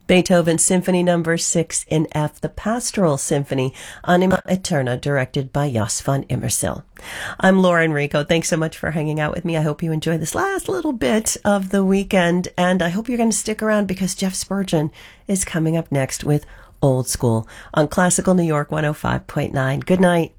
Beethoven Symphony Number 6 in F, the Pastoral Symphony, Anima Eterna, directed by Jos van Immersel. I'm Laura Enrico. Thanks so much for hanging out with me. I hope you enjoy this last little bit of the weekend, and I hope you're going to stick around because Jeff Spurgeon is coming up next with Old School on Classical New York 105.9. Good night.